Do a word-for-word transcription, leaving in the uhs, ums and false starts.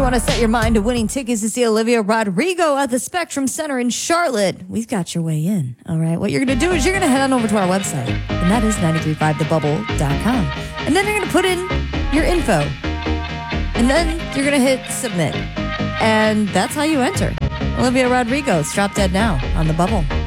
want to set your mind to winning tickets to see Olivia Rodrigo at the Spectrum Center in Charlotte, we've got your way in. All right, what you're going to do is you're going to head on over to our website, and that is nine three five the bubble dot com. And then you're going to put in your info. And then you're going to hit submit. And that's how you enter. Olivia Rodrigo, it's Drop Dead Now on The Bubble.